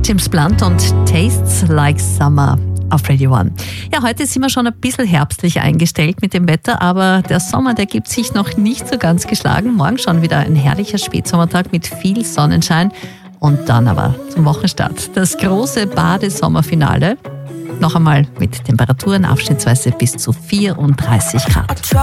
James Blunt und Tastes Like Summer auf Radio One. Ja, heute sind wir schon ein bisschen herbstlich eingestellt mit dem Wetter, aber der Sommer, der gibt sich noch nicht so ganz geschlagen. Morgen schon wieder ein herrlicher Spätsommertag mit viel Sonnenschein und dann aber zum Wochenstart das große Badesommerfinale. Noch einmal mit Temperaturen abschnittsweise bis zu 34 Grad.